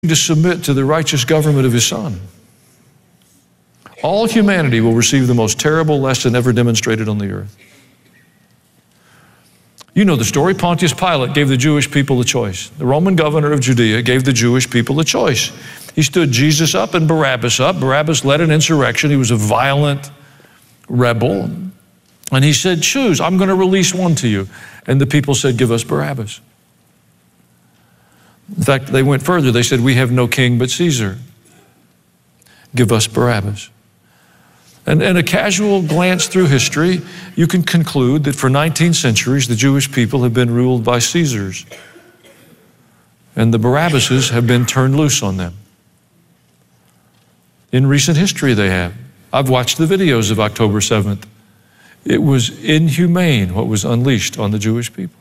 to submit to the righteous government of his Son. All humanity will receive the most terrible lesson ever demonstrated on the earth. You know the story. Pontius Pilate gave the Jewish people a choice. The Roman governor of Judea gave the Jewish people a choice. He stood Jesus up and Barabbas up. Barabbas led an insurrection. He was a violent rebel. And he said, choose, I'm going to release one to you. And the people said, give us Barabbas. In fact, they went further. They said, we have no king but Caesar. Give us Barabbas. And a casual glance through history, you can conclude that for 19 centuries, the Jewish people have been ruled by Caesars. And the Barabbases have been turned loose on them. In recent history, they have. I've watched the videos of October 7th. It was inhumane what was unleashed on the Jewish people.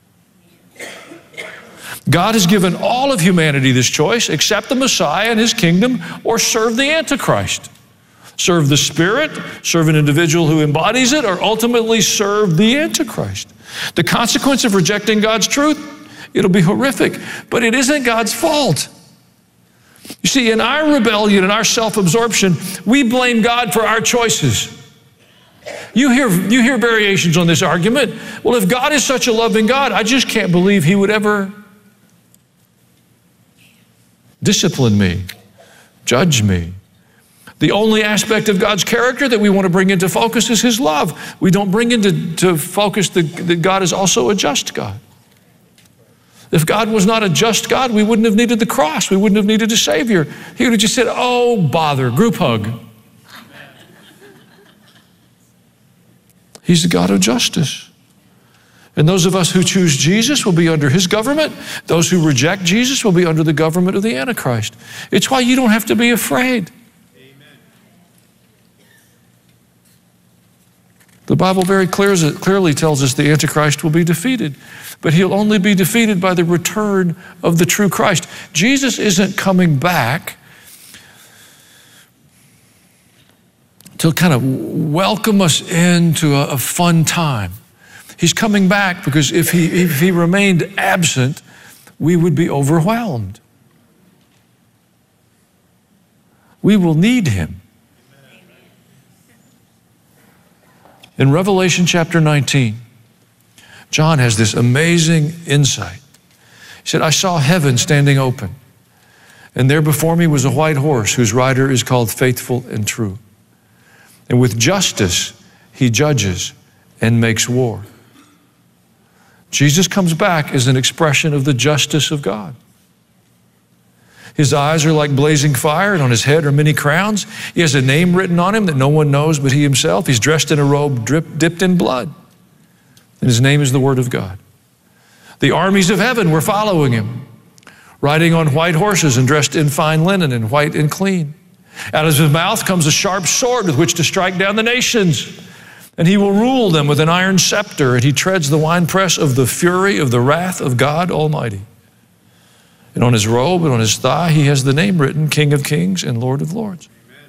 God has given all of humanity this choice: accept the Messiah and his kingdom, or serve the Antichrist. Serve the Spirit, serve an individual who embodies it, or ultimately serve the Antichrist. The consequence of rejecting God's truth, it'll be horrific, but it isn't God's fault. You see, in our rebellion and our self-absorption, we blame God for our choices. You hear variations on this argument. Well, if God is such a loving God, I just can't believe he would ever discipline me, judge me. The only aspect of God's character that we want to bring into focus is his love. We don't bring into focus that God is also a just God. If God was not a just God, we wouldn't have needed the cross. We wouldn't have needed a Savior. He would have just said, oh, bother, group hug. He's the God of justice. And those of us who choose Jesus will be under his government. Those who reject Jesus will be under the government of the Antichrist. It's why you don't have to be afraid. The Bible very clearly tells us the Antichrist will be defeated, but he'll only be defeated by the return of the true Christ. Jesus isn't coming back to kind of welcome us into a fun time. He's coming back because if he remained absent, we would be overwhelmed. We will need him. In Revelation chapter 19, John has this amazing insight. He said, I saw heaven standing open, and there before me was a white horse whose rider is called Faithful and True. And with justice he judges and makes war. Jesus comes back as an expression of the justice of God. His eyes are like blazing fire, and on his head are many crowns. He has a name written on him that no one knows but he himself. He's dressed in a robe dipped in blood, and his name is the Word of God. The armies of heaven were following him, riding on white horses and dressed in fine linen and white and clean. Out of his mouth comes a sharp sword with which to strike down the nations, and he will rule them with an iron scepter, and he treads the winepress of the fury of the wrath of God Almighty. And on his robe and on his thigh, he has the name written, King of Kings and Lord of Lords. Amen.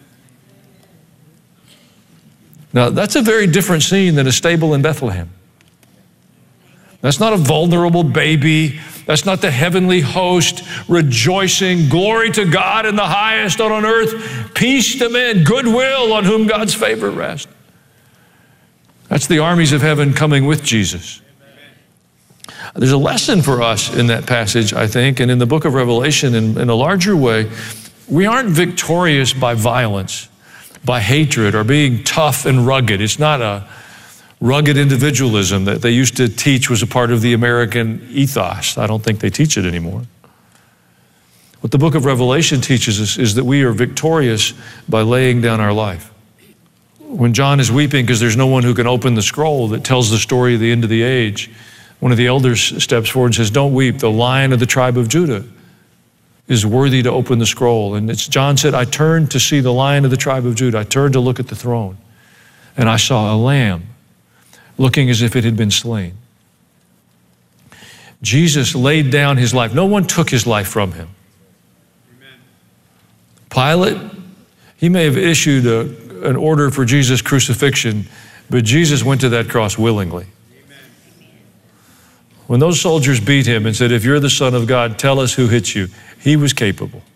Now, that's a very different scene than a stable in Bethlehem. That's not a vulnerable baby. That's not the heavenly host rejoicing, glory to God in the highest on earth, peace to men, goodwill on whom God's favor rests. That's the armies of heaven coming with Jesus. There's a lesson for us in that passage, I think, and in the book of Revelation in a larger way. We aren't victorious by violence, by hatred, or being tough and rugged. It's not a rugged individualism that they used to teach was a part of the American ethos. I don't think they teach it anymore. What the book of Revelation teaches us is that we are victorious by laying down our life. When John is weeping because there's no one who can open the scroll that tells the story of the end of the age, one of the elders steps forward and says, don't weep, the Lion of the tribe of Judah is worthy to open the scroll. And John said, I turned to see the Lion of the tribe of Judah. I turned to look at the throne, and I saw a lamb looking as if it had been slain. Jesus laid down his life. No one took his life from him. Amen. Pilate, he may have issued an order for Jesus' crucifixion, but Jesus went to that cross willingly. When those soldiers beat him and said, if you're the Son of God, tell us who hit you, he was capable.